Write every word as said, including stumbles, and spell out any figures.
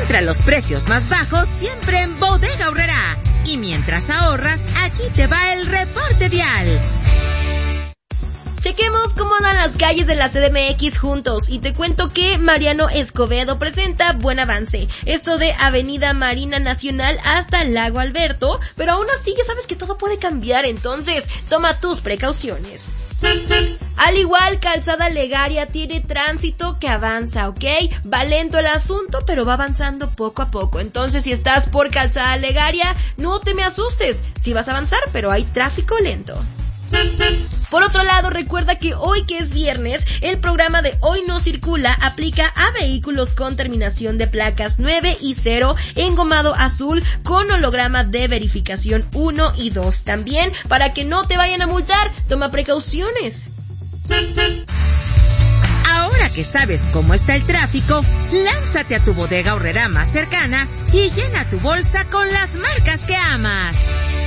Encuentra los precios más bajos siempre en Bodega Aurrerá. Y mientras ahorras, aquí te va el reporte vial. Chequemos cómo andan las calles de la C D M X juntos y te cuento que Mariano Escobedo presenta buen avance. Esto de Avenida Marina Nacional hasta Lago Alberto, pero aún así ya sabes que todo puede cambiar, entonces toma tus precauciones. Al igual, Calzada Legaria tiene tránsito que avanza, ¿ok? Va lento el asunto, pero va avanzando poco a poco. Entonces, si estás por Calzada Legaria, no te me asustes. Sí vas a avanzar, pero hay tráfico lento. Por otro lado, recuerda que hoy que es viernes, el programa de Hoy No Circula aplica a vehículos con terminación de placas nueve y cero, engomado azul, con holograma de verificación uno y dos. También, para que no te vayan a multar, toma precauciones. Ahora que sabes cómo está el tráfico, lánzate a tu Bodega Aurrerá más cercana y llena tu bolsa con las marcas que amas.